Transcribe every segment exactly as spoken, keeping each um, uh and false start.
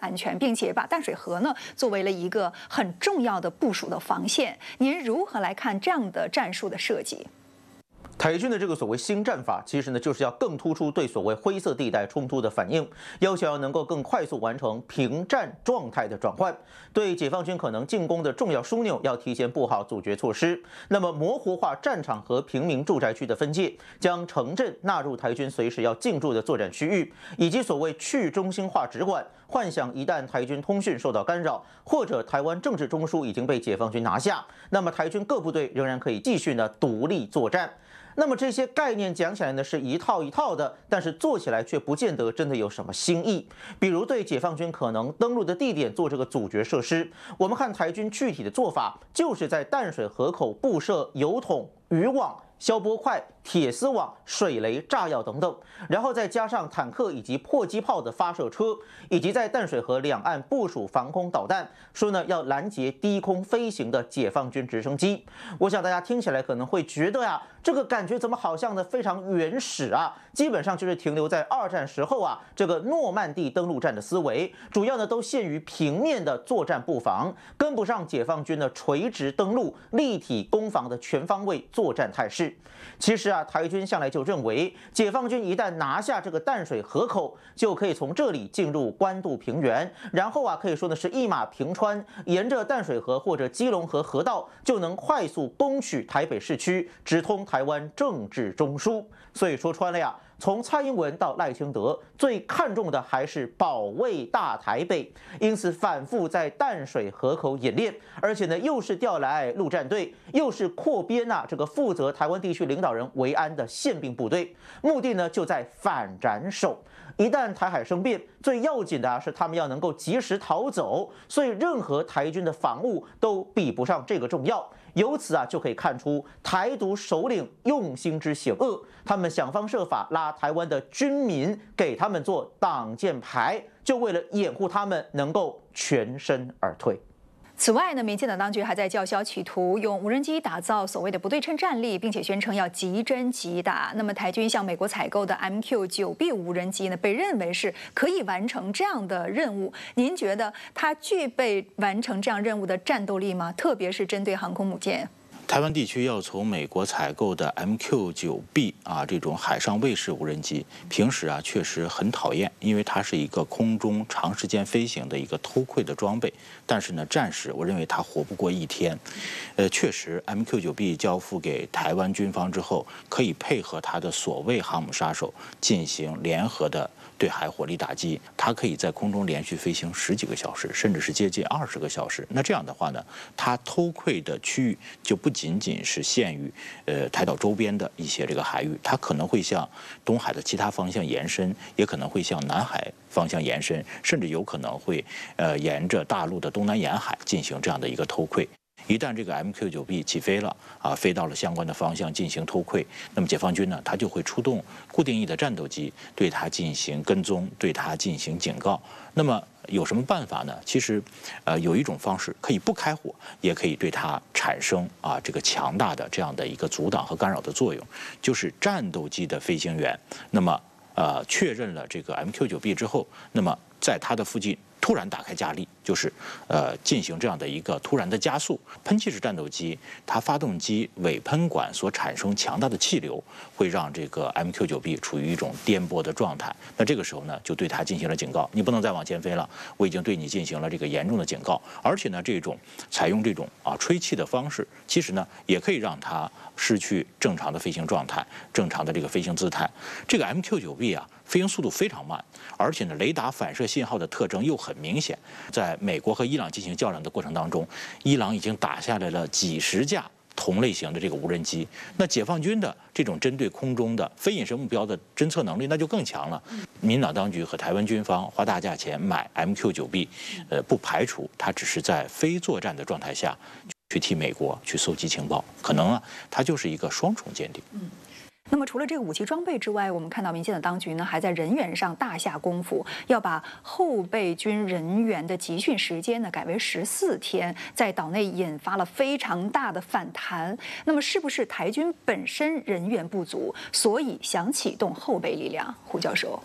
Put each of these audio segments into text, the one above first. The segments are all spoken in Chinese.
安全，并且把淡水河呢作为了一个很重要的部署的防线。您如何来看这样的战术的设计？ 台军的这个所谓新战法，其实呢就是要更突出对所谓灰色地带冲突的反应，要求要能够更快速完成平战状态的转换，对解放军可能进攻的重要枢纽要提前布好阻绝措施。那么模糊化战场和平民住宅区的分界，将城镇纳入台军随时要进驻的作战区域，以及所谓去中心化直管，幻想一旦台军通讯受到干扰，或者台湾政治中枢已经被解放军拿下，那么台军各部队仍然可以继续呢独立作战。那么这些概念讲起来呢是一套一套的，但是做起来却不见得真的有什么新意。比如对解放军可能登陆的地点做这个阻绝设施，我们看台军具体的做法，就是在淡水河口布设油桶、渔网、消波块、铁丝网、水雷、炸药等等，然后再加上坦克以及迫击炮的发射车，以及在淡水河两岸部署防空导弹，说呢要拦截低空飞行的解放军直升机。我想大家听起来可能会觉得呀，这个感觉怎么好像呢非常原始啊？基本上就是停留在二战时候啊这个诺曼底登陆战的思维，主要呢都限于平面的作战布防，跟不上解放军的垂直登陆、立体攻防的全方位作战态势。其实啊，台军向来就认为，解放军一旦拿下这个淡水河口，就可以从这里进入关渡平原，然后啊，可以说呢是一马平川，沿着淡水河或者基隆河河道，就能快速攻取台北市区，直通台湾政治中枢。所以说穿了呀，从蔡英文到赖清德，最看重的还是保卫大台北，因此反复在淡水河口演练，而且呢，又是调来陆战队，又是扩编啊这个负责台湾地区领导人维安的宪兵部队，目的呢就在反斩首。一旦台海生变，最要紧的啊是他们要能够及时逃走，所以任何台军的防务都比不上这个重要。由此啊，就可以看出台独首领用心之险恶，他们想方设法拉台湾的军民给他们做挡箭牌，就为了掩护他们能够全身而退。 此外呢，民进党当局还在叫嚣，企图用无人机打造所谓的不对称战力，并且宣称要即侦即打。那么，台军向美国采购的 M Q 九 B 无人机呢，被认为是可以完成这样的任务。您觉得它具备完成这样任务的战斗力吗？特别是针对航空母舰。 台湾地区要从美国采购的 M Q 九 B 啊这种海上卫士无人机，平时啊确实很讨厌，因为它是一个空中长时间飞行的一个偷窥的装备。但是呢，战时我认为它活不过一天。呃，确实 M Q 九 B 交付给台湾军方之后，可以配合它的所谓航母杀手进行联合的对海火力打击，它可以在空中连续飞行十几个小时，甚至是接近二十个小时。那这样的话呢，它偷窥的区域就不仅仅是限于呃台岛周边的一些这个海域，它可能会向东海的其他方向延伸，也可能会向南海方向延伸，甚至有可能会呃沿着大陆的东南沿海进行这样的一个偷窥。一旦这个 M Q 九 B 起飞了啊，飞到了相关的方向进行偷窥，那么解放军呢，他就会出动固定翼的战斗机对它进行跟踪，对它进行警告。那么有什么办法呢？其实，呃，有一种方式可以不开火，也可以对它产生啊这个强大的这样的一个阻挡和干扰的作用，就是战斗机的飞行员，那么呃确认了这个 M Q 九 B 之后，那么在它的附近突然打开加力，就是呃进行这样的一个突然的加速。喷气式战斗机它发动机尾喷管所产生强大的气流，会让这个 M Q 九 B 处于一种颠簸的状态。那这个时候呢，就对它进行了警告，你不能再往前飞了，我已经对你进行了这个严重的警告。而且呢，这种采用这种啊吹气的方式，其实呢也可以让它失去正常的飞行状态，正常的这个飞行姿态。这个 M Q 九 B 啊，飞行速度非常慢，而且呢，雷达反射信号的特征又很明显。在美国和伊朗进行较量的过程当中，伊朗已经打下来了几十架同类型的这个无人机。那解放军的这种针对空中的非隐身目标的侦测能力，那就更强了。民党当局和台湾军方花大价钱买 M Q 九 B， 呃，不排除它只是在非作战的状态下去替美国去搜集情报，可能啊，它就是一个双重间谍。 嗯。那么除了这个武器装备之外，我们看到民进党当局呢还在人员上大下功夫，要把后备军人员的集训时间呢改为十四天，在岛内引发了非常大的反弹。那么是不是台军本身人员不足，所以想启动后备力量？胡教授。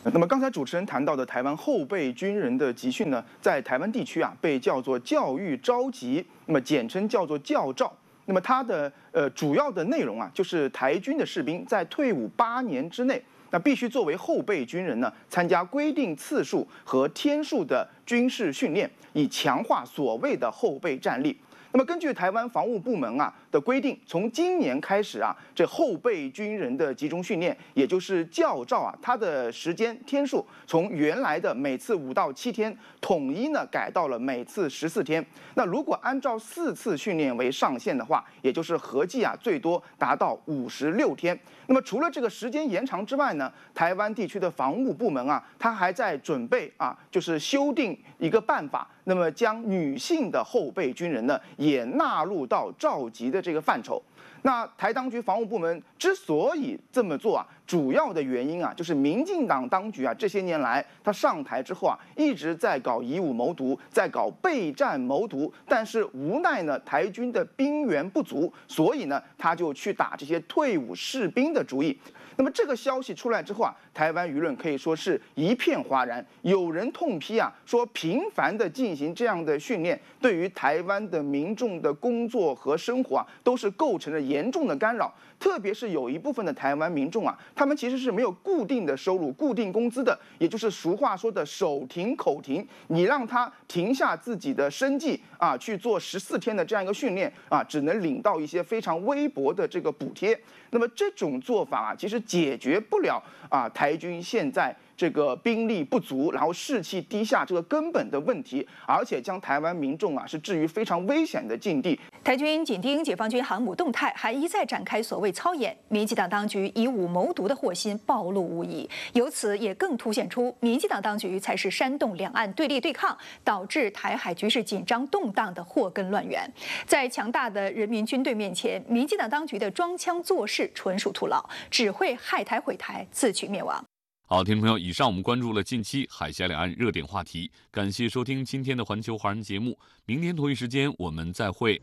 那么刚才主持人谈到的台湾后备军人的集训呢，在台湾地区啊被叫做教育召集，那么简称叫做教召。那么它的呃主要的内容啊，就是台军的士兵在退伍八年之内，那必须作为后备军人呢，参加规定次数和天数的军事训练，以强化所谓的后备战力。那么根据台湾防务部门啊的规定，从今年开始啊，这后备军人的集中训练，也就是教召啊，它的时间天数从原来的每次五到七天，统一呢改到了每次十四天。那如果按照四次训练为上限的话，也就是合计啊最多达到五十六天。那么除了这个时间延长之外呢，台湾地区的防务部门啊，它还在准备啊，就是修订一个办法，那么将女性的后备军人呢也纳入到召集的这个范畴。那台当局防务部门之所以这么做啊，主要的原因啊，就是民进党当局啊这些年来他上台之后啊，一直在搞以武谋独，在搞备战谋独，但是无奈呢台军的兵源不足，所以呢他就去打这些退伍士兵的主意。那么这个消息出来之后啊，台湾舆论可以说是一片哗然。有人痛批啊，说频繁的进行这样的训练，对于台湾的民众的工作和生活啊，都是构成了严重的干扰。特别是有一部分的台湾民众啊，他们其实是没有固定的收入、固定工资的，也就是俗话说的手停口停。你让他停下自己的生计啊，去做十四天的这样一个训练啊，只能领到一些非常微薄的这个补贴。那么这种做法啊，其实解决不了啊台军现在这个兵力不足，然后士气低下这个根本的问题，而且将台湾民众啊是置于非常危险的境地。 台军紧盯解放军航母动态，还一再展开所谓操演，民进党当局以武谋独的祸心暴露无遗，由此也更凸显出民进党当局才是煽动两岸对立对抗，导致台海局势紧张动荡的祸根乱源。在强大的人民军队面前，民进党当局的装腔作势纯属徒劳，只会害台毁台，自取灭亡。 好，听众朋友，以上我们关注了近期海峡两岸热点话题，感谢收听今天的环球华人节目，明天同一时间我们再会。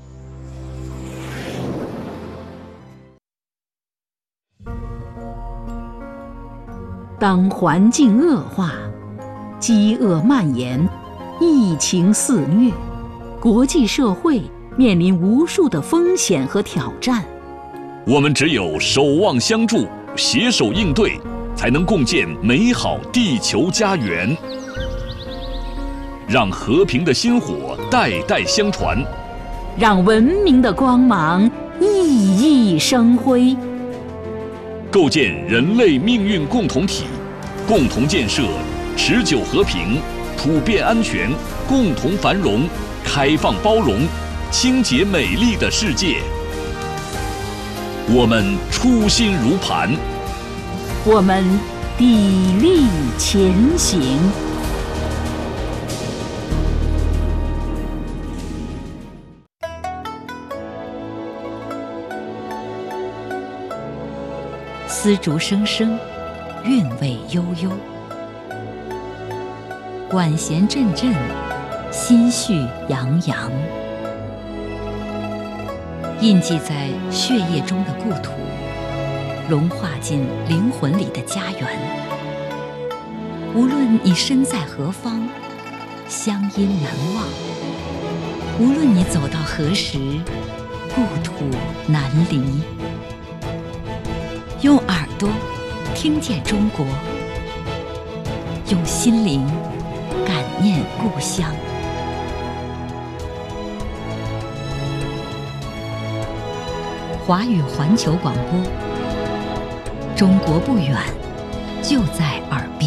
当环境恶化，饥饿蔓延，疫情肆虐，国际社会面临无数的风险和挑战， 我们只有守望相助，携手应对，才能共建美好地球家园，让和平的薪火代代相传， 让文明的光芒熠熠生辉， 构建人类命运共同体，共同建设持久和平、普遍安全、共同繁荣、开放包容、清洁美丽的世界。我们初心如磐， 我们砥砺前行。丝竹声声，韵味悠悠，管弦阵阵，心绪洋洋。印记在血液中的故土，融化进灵魂里的家园。无论你身在何方，乡音难忘；无论你走到何时，故土难离。用耳朵听见中国，用心灵感念故乡。华语环球广播，中国不远，就在耳边。